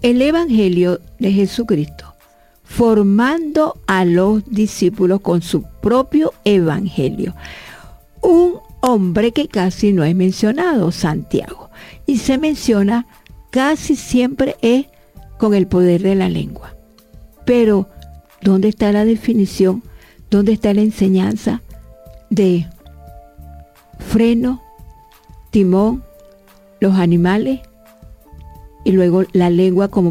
el Evangelio de Jesucristo, formando a los discípulos con su propio Evangelio. Un hombre que casi no es mencionado, Santiago, y se menciona casi siempre es con el poder de la lengua. Pero, ¿dónde está la definición? ¿Dónde está la enseñanza de freno, timón, los animales y luego la lengua como